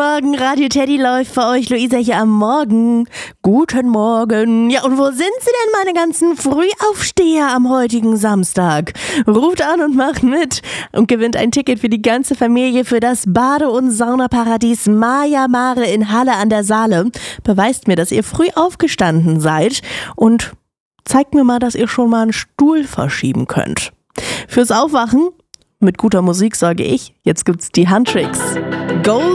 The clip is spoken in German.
Morgen, Radio Teddy läuft für euch. Luisa hier am Morgen. Guten Morgen. Ja, und wo sind sie denn, meine ganzen Frühaufsteher am heutigen Samstag? Ruft an und macht mit und gewinnt ein Ticket für die ganze Familie für das Bade- und Saunaparadies Maya Mare in Halle an der Saale. Beweist mir, dass ihr früh aufgestanden seid und zeigt mir mal, dass ihr schon mal einen Stuhl verschieben könnt. Fürs Aufwachen mit guter Musik sorge ich. Jetzt gibt's die Handtricks. Go!